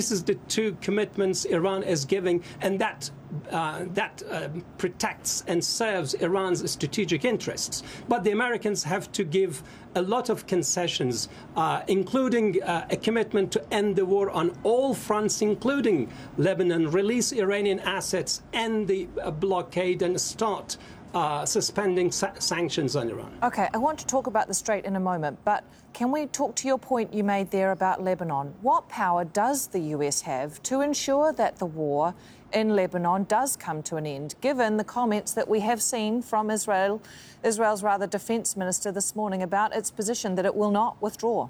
this is the two commitments Iran is giving, and that protects and serves Iran's strategic interests. But the Americans have to give a lot of concessions, including a commitment to end the war on all fronts, including Lebanon, release Iranian assets, end the blockade, and start suspending sanctions on Iran. OK, I want to talk about the Strait in a moment, but can we talk to your point you made there about Lebanon? What power does the US have to ensure that the war in Lebanon does come to an end, given the comments that we have seen from Israel's defence minister this morning about its position that it will not withdraw?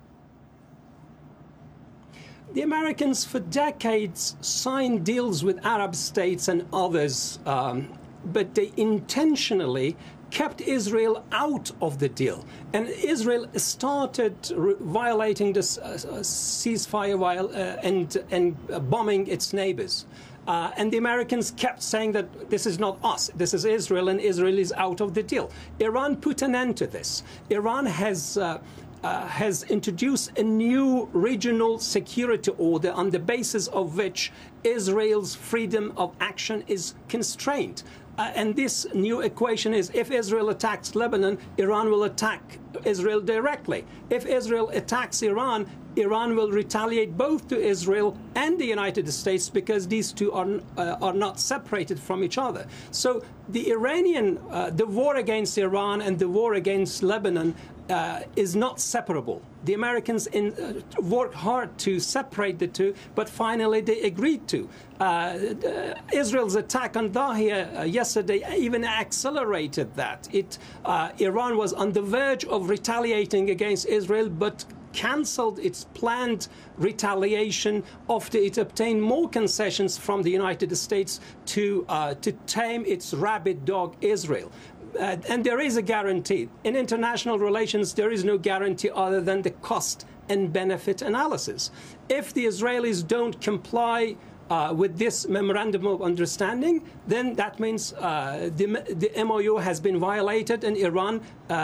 The Americans for decades signed deals with Arab states and others, but they intentionally kept Israel out of the deal. And Israel started violating this ceasefire and bombing its neighbors. And the Americans kept saying that this is not us, this is Israel, and Israel is out of the deal. Iran put an end to this. Iran has introduced a new regional security order on the basis of which Israel's freedom of action is constrained. And this new equation is, if Israel attacks Lebanon, Iran will attack Israel directly. If Israel attacks Iran, Iran will retaliate both to Israel and the United States, because these two are not separated from each other. So the war against Iran and the war against Lebanon is not separable. The Americans worked hard to separate the two, but finally they agreed to. Israel's attack on Dahia yesterday even accelerated that. Iran was on the verge of retaliating against Israel, but cancelled its planned retaliation after it obtained more concessions from the United States to tame its rabid dog, Israel. And there is a guarantee. In international relations, there is no guarantee other than the cost and benefit analysis. If the Israelis don't comply with this memorandum of understanding, then that means the MOU has been violated, and Iran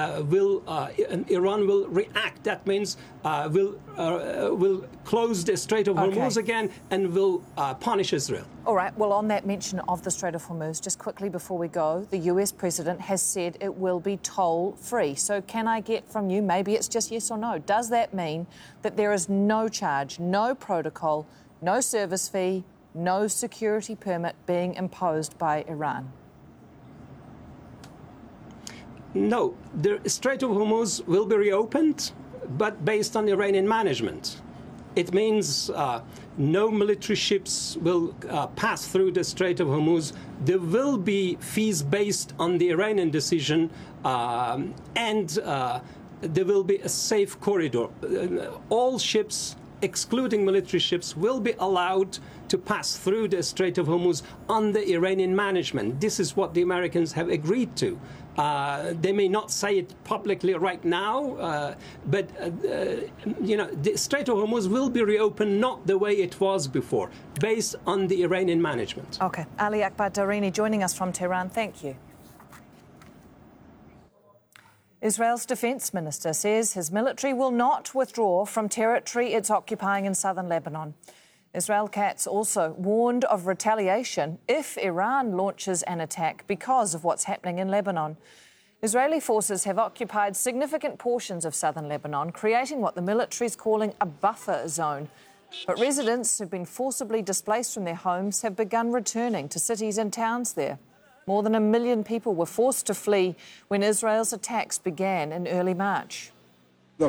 will react. That means will close the Strait of Hormuz again and will punish Israel. All right. Well, on that mention of the Strait of Hormuz, just quickly before we go, the US president has said it will be toll-free. So can I get from you, maybe it's just yes or no, does that mean that there is no charge, no protocol, no service fee, no security permit being imposed by Iran? No, the Strait of Hormuz will be reopened, but based on Iranian management. It means no military ships will pass through the Strait of Hormuz. There will be fees based on the Iranian decision, and there will be a safe corridor. All ships, excluding military ships, will be allowed to pass through the Strait of Hormuz under Iranian management. This is what the Americans have agreed to. They may not say it publicly right now, but the Strait of Hormuz will be reopened not the way it was before, based on the Iranian management. OK. Ali Akbar Darini joining us from Tehran. Thank you. Israel's defence minister says his military will not withdraw from territory it's occupying in southern Lebanon. Israel Katz also warned of retaliation if Iran launches an attack because of what's happening in Lebanon. Israeli forces have occupied significant portions of southern Lebanon, creating what the military is calling a buffer zone. But residents who've been forcibly displaced from their homes have begun returning to cities and towns there. More than 1 million people were forced to flee when Israel's attacks began in early March. A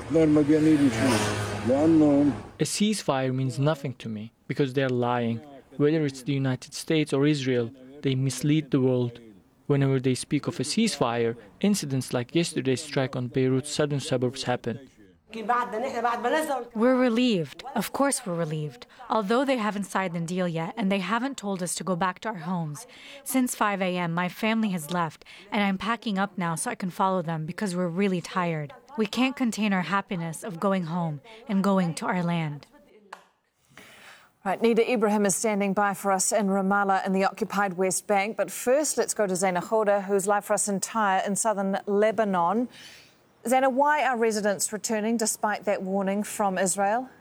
ceasefire means nothing to me because they're lying. Whether it's the United States or Israel, they mislead the world. Whenever they speak of a ceasefire, incidents like yesterday's strike on Beirut's southern suburbs happen. We're relieved. Of course we're relieved. Although they haven't signed the deal yet and they haven't told us to go back to our homes. Since 5 a.m., my family has left and I'm packing up now so I can follow them because we're really tired. We can't contain our happiness of going home and going to our land. Right, Nida Ibrahim is standing by for us in Ramallah in the occupied West Bank. But first, let's go to Zaina Khouda, who's live for us in Tyre in southern Lebanon. Zaina, why are residents returning despite that warning from Israel?